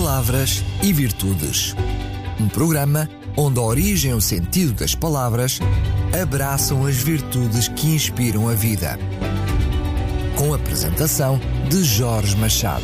Palavras e Virtudes. Um programa onde a origem e o sentido das palavras abraçam as virtudes que inspiram a vida. Com a apresentação de Jorge Machado.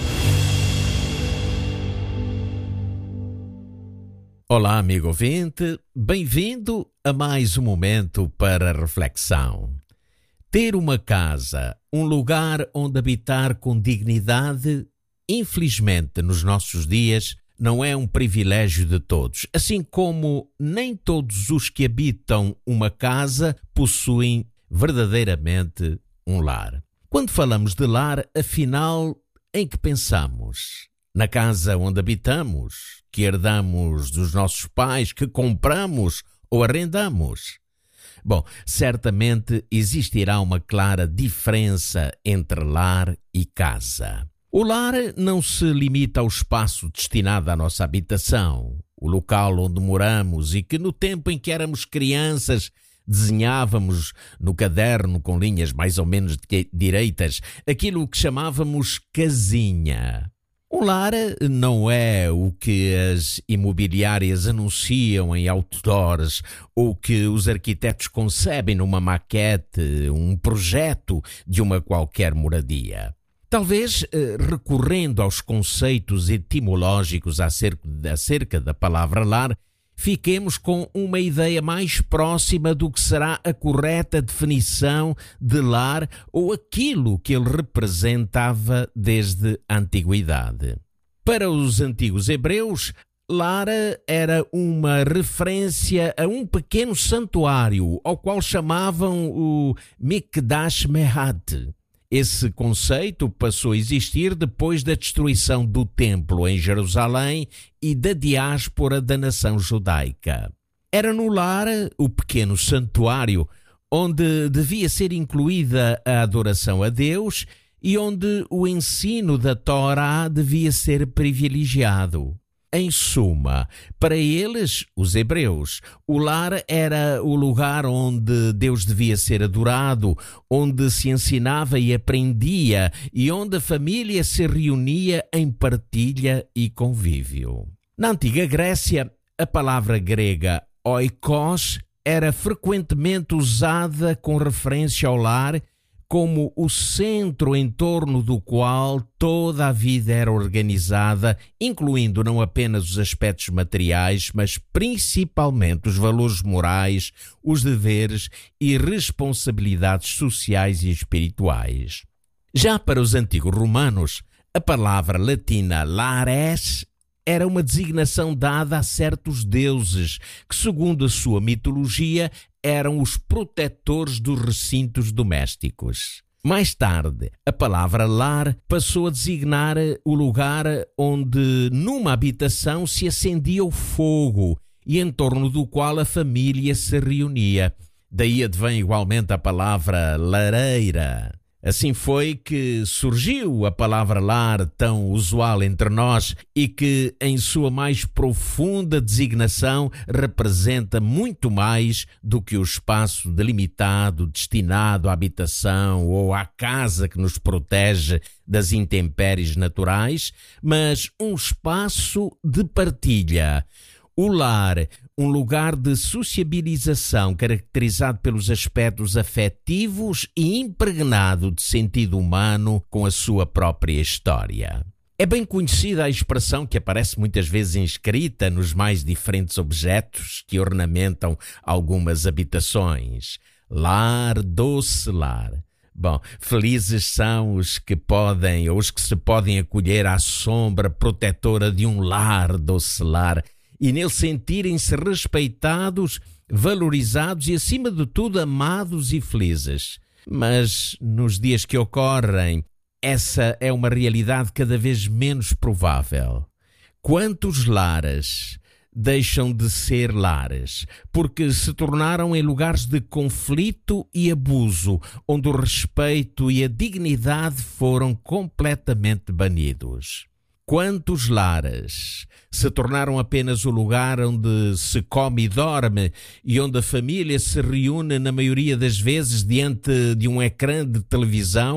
Olá, amigo ouvinte, bem-vindo a mais um momento para reflexão. Ter uma casa, um lugar onde habitar com dignidade, infelizmente nos nossos dias, não é um privilégio de todos, assim como nem todos os que habitam uma casa possuem verdadeiramente um lar. Quando falamos de lar, afinal, em que pensamos? Na casa onde habitamos, que herdamos dos nossos pais, que compramos ou arrendamos? Bom, certamente existirá uma clara diferença entre lar e casa. O lar não se limita ao espaço destinado à nossa habitação, o local onde moramos e que no tempo em que éramos crianças desenhávamos no caderno com linhas mais ou menos direitas aquilo que chamávamos casinha. Um lar não é o que as imobiliárias anunciam em outdoors ou que os arquitetos concebem numa maquete, um projeto de uma qualquer moradia. Talvez, recorrendo aos conceitos etimológicos acerca da palavra lar, fiquemos com uma ideia mais próxima do que será a correta definição de lar ou aquilo que ele representava desde a antiguidade. Para os antigos hebreus, lar era uma referência a um pequeno santuário, ao qual chamavam o Mikdash Mehat. Esse conceito passou a existir depois da destruição do templo em Jerusalém e da diáspora da nação judaica. Era no lar, o pequeno santuário, onde devia ser incluída a adoração a Deus e onde o ensino da Torá devia ser privilegiado. Em suma, para eles, os hebreus, o lar era o lugar onde Deus devia ser adorado, onde se ensinava e aprendia e onde a família se reunia em partilha e convívio. Na antiga Grécia, a palavra grega oikos era frequentemente usada com referência ao lar como o centro em torno do qual toda a vida era organizada, incluindo não apenas os aspectos materiais, mas principalmente os valores morais, os deveres e responsabilidades sociais e espirituais. Já para os antigos romanos, a palavra latina lares era uma designação dada a certos deuses que, segundo a sua mitologia, eram os protetores dos recintos domésticos. Mais tarde, a palavra lar passou a designar o lugar onde, numa habitação, se acendia o fogo e em torno do qual a família se reunia. Daí advém igualmente a palavra lareira. Assim foi que surgiu a palavra lar, tão usual entre nós e que, em sua mais profunda designação, representa muito mais do que o espaço delimitado destinado à habitação ou à casa que nos protege das intempéries naturais, mas um espaço de partilha. O lar, um lugar de sociabilização caracterizado pelos aspectos afetivos e impregnado de sentido humano com a sua própria história. É bem conhecida a expressão que aparece muitas vezes inscrita nos mais diferentes objetos que ornamentam algumas habitações. Lar, doce lar. Bom, felizes são os que podem ou os que se podem acolher à sombra protetora de um lar, doce lar, e nele sentirem-se respeitados, valorizados e, acima de tudo, amados e felizes. Mas, nos dias que ocorrem, essa é uma realidade cada vez menos provável. Quantos lares deixam de ser lares, porque se tornaram em lugares de conflito e abuso, onde o respeito e a dignidade foram completamente banidos? Quantos lares se tornaram apenas o lugar onde se come e dorme e onde a família se reúne na maioria das vezes diante de um ecrã de televisão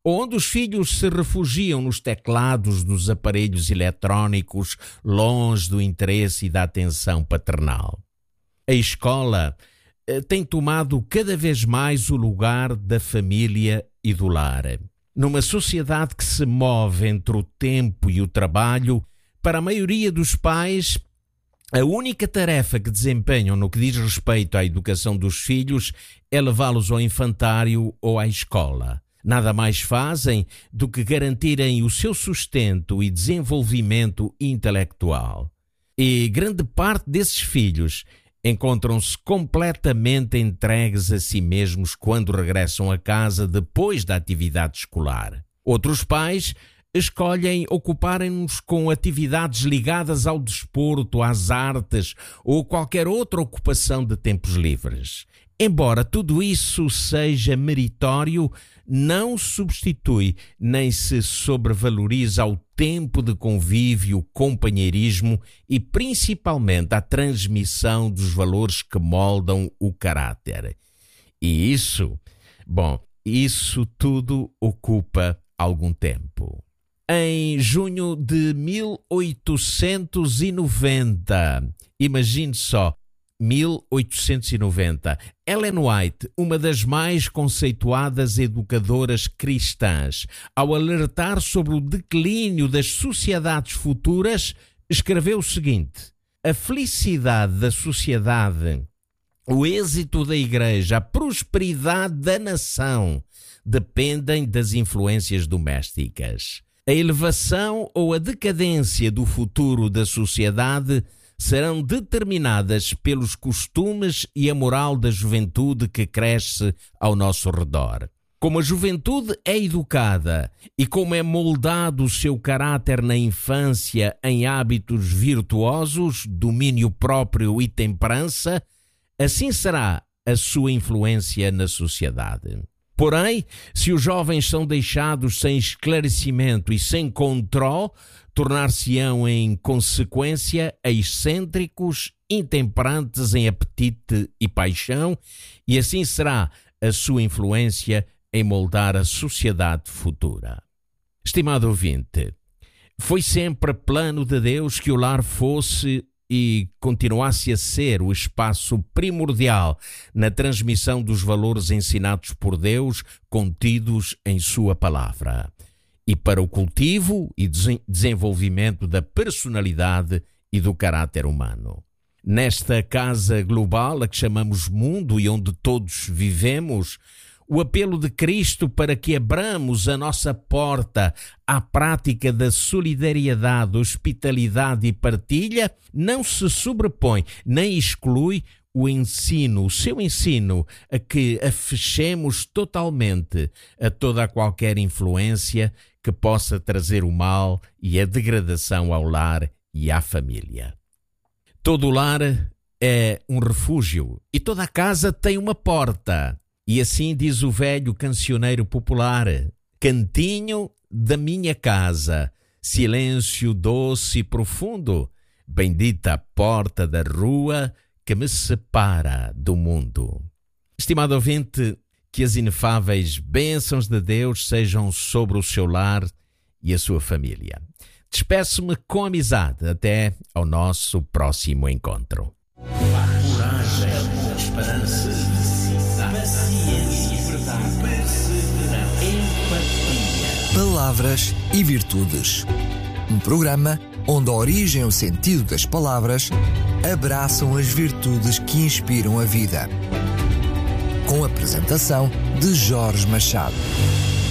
onde os filhos se refugiam nos teclados dos aparelhos eletrónicos, longe do interesse e da atenção paternal. A escola tem tomado cada vez mais o lugar da família e do lar. Numa sociedade que se move entre o tempo e o trabalho, para a maioria dos pais, a única tarefa que desempenham no que diz respeito à educação dos filhos é levá-los ao infantário ou à escola. Nada mais fazem do que garantirem o seu sustento e desenvolvimento intelectual. E grande parte desses filhos encontram-se completamente entregues a si mesmos quando regressam a casa depois da atividade escolar. Outros pais escolhem ocuparem-nos com atividades ligadas ao desporto, às artes ou qualquer outra ocupação de tempos livres. Embora tudo isso seja meritório, não substitui nem se sobrevaloriza o tempo de convívio, companheirismo e principalmente a transmissão dos valores que moldam o caráter. E isso tudo ocupa algum tempo. Em junho de 1890, imagine só, 1890, Ellen White, uma das mais conceituadas educadoras cristãs, ao alertar sobre o declínio das sociedades futuras, escreveu o seguinte: a felicidade da sociedade, o êxito da igreja, a prosperidade da nação dependem das influências domésticas. A elevação ou a decadência do futuro da sociedade serão determinadas pelos costumes e a moral da juventude que cresce ao nosso redor. Como a juventude é educada e como é moldado o seu caráter na infância em hábitos virtuosos, domínio próprio e temperança, assim será a sua influência na sociedade. Porém, se os jovens são deixados sem esclarecimento e sem controle, tornar-se-ão em consequência excêntricos, intemperantes em apetite e paixão, e assim será a sua influência em moldar a sociedade futura. Estimado ouvinte, foi sempre plano de Deus que o lar fosse e continuasse a ser o espaço primordial na transmissão dos valores ensinados por Deus contidos em sua palavra e para o cultivo e desenvolvimento da personalidade e do caráter humano. Nesta casa global a que chamamos mundo e onde todos vivemos, o apelo de Cristo para que abramos a nossa porta à prática da solidariedade, hospitalidade e partilha não se sobrepõe nem exclui o seu ensino a que a fechemos totalmente a toda qualquer influência que possa trazer o mal e a degradação ao lar e à família. Todo lar é um refúgio e toda casa tem uma porta. E assim diz o velho cancioneiro popular: cantinho da minha casa, silêncio doce e profundo, bendita a porta da rua que me separa do mundo. Estimado ouvinte, que as inefáveis bênçãos de Deus sejam sobre o seu lar e a sua família. Despeço-me com amizade até ao nosso próximo encontro. Coragem, esperança, paciência, verdade, perseverança, empatia. Palavras e Virtudes. Um programa onde a origem e o sentido das palavras abraçam as virtudes que inspiram a vida. Com a apresentação de Jorge Machado.